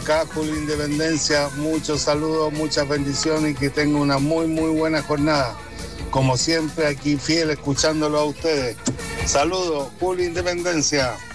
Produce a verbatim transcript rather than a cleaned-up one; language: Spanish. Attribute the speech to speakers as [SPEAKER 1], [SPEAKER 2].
[SPEAKER 1] Acá, Julio Independencia, muchos saludos, muchas bendiciones y que tengan una muy, muy buena jornada. Como siempre, aquí fiel escuchándolo a ustedes. Saludos, Julio Independencia.